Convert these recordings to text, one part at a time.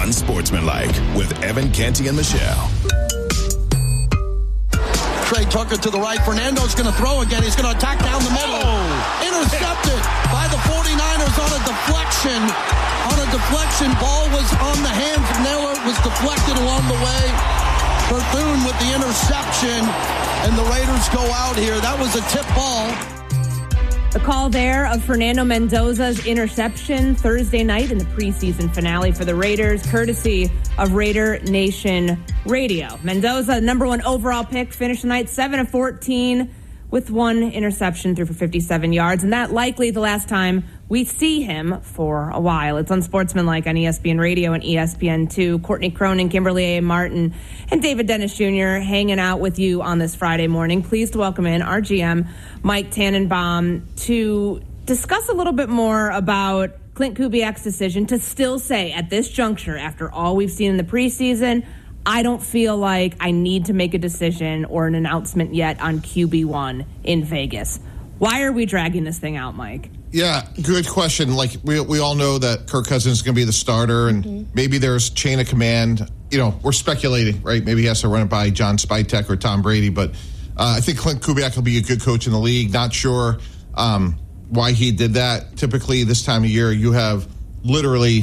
Unsportsmanlike with Evan Canty and Michelle. Trey Tucker to the right. Fernando's going to throw again. He's going to attack down the middle. Intercepted by the 49ers on a deflection. Ball was on the hands of Naylor. It was deflected along the way. Bethune with the interception. And the Raiders go out here. That was a tip ball. The call there of Fernando Mendoza's interception Thursday night in the preseason finale for the Raiders, courtesy of Raider Nation Radio. Mendoza, number 1 overall pick, finished the night 7-14 with 1 interception, threw for 57 yards, and that likely the last time we see him for a while. It's Unsportsmanlike on ESPN Radio and ESPN2. Courtney Cronin, Kimberly A. Martin, and David Dennis Jr. hanging out with you on this Friday morning. Pleased to welcome in our GM, Mike Tannenbaum, to discuss a little bit more about Clint Kubiak's decision to still say at this juncture, after all we've seen in the preseason, I don't feel like I need to make a decision or an announcement yet on QB1 in Vegas. Why are we dragging this thing out, Mike? Yeah, good question. Like, we all know that Kirk Cousins is going to be the starter, and maybe there's chain of command. You know, we're speculating, right? Maybe he has to run it by John Spytek or Tom Brady, but I think Clint Kubiak will be a good coach in the league. Not sure why he did that. Typically, this time of year, you have literally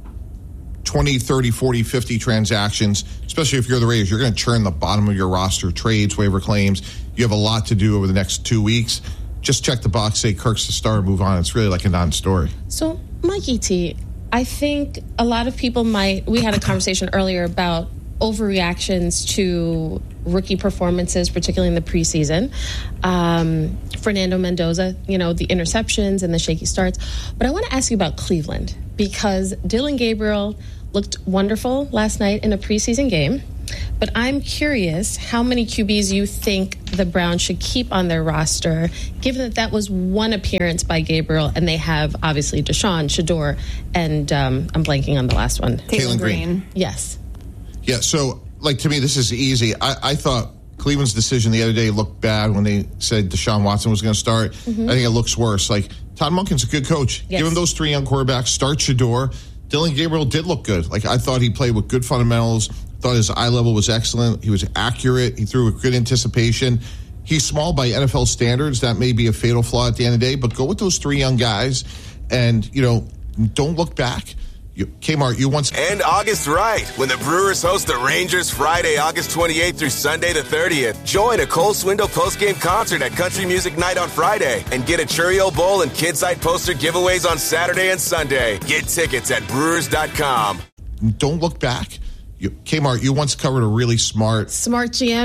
20, 30, 40, 50 transactions, especially if you're the Raiders. You're going to churn the bottom of your roster, trades, waiver claims. You have a lot to do over the next 2 weeks. Just check the box, say Kirk's the star, move on. It's really like a non-story. So, Mikey T, I think a lot of people we had a conversation earlier about overreactions to rookie performances, particularly in the preseason. Fernando Mendoza, the interceptions and the shaky starts. But I want to ask you about Cleveland, because Dillon Gabriel looked wonderful last night in a preseason game. But I'm curious how many QBs you think the Browns should keep on their roster, given that was one appearance by Gabriel, and they have, obviously, Deshaun, Shedeur, and I'm blanking on the last one. Taylor Green. Yes. Yeah, so, to me, this is easy. I thought Cleveland's decision the other day looked bad when they said Deshaun Watson was going to start. Mm-hmm. I think it looks worse. Todd Monken's a good coach. Yes. Give him those 3 young quarterbacks. Start Shedeur. Dillon Gabriel did look good. I thought he played with good fundamentals. Thought his eye level was excellent. He was accurate. He threw with good anticipation. He's small by NFL standards. That may be a fatal flaw at the end of the day, but go with those 3 young guys and, don't look back. Kmart, you once... And August right, when the Brewers host the Rangers Friday, August 28th through Sunday the 30th. Join a Cole Swindle postgame concert at Country Music Night on Friday and get a Cheerio Bowl and Kidside poster giveaways on Saturday and Sunday. Get tickets at Brewers.com. Don't look back. Kmart, you once covered a really smart GM.